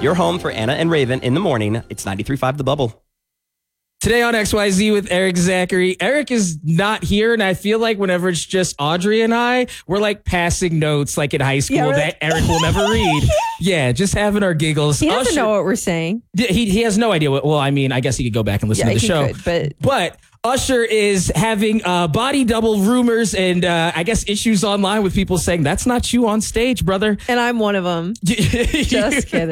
Your home for Anna and Raven in the morning. It's 93.5 The Bubble. Today on XYZ with Eric Zachary. Eric is not here, and I feel like whenever it's just Audrey and I, we're like passing notes like in high school that Eric will never read. Yeah, just having our giggles. He doesn't know what we're saying. He has no idea what. Well, I mean, I guess he could go back and listen to the show. But Usher is having body double rumors and I guess issues online with people saying that's not you on stage, brother. And I'm one of them. Just kidding.